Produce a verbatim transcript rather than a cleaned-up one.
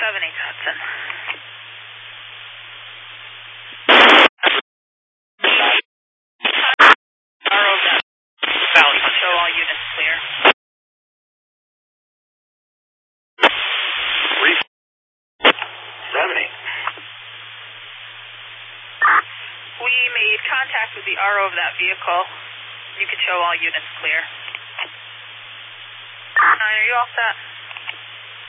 seven eight Hudson. R O that Valley. Show all units clear. seventy. We made contact with the R O of that vehicle. You can show all units clear. Nine, are you all set?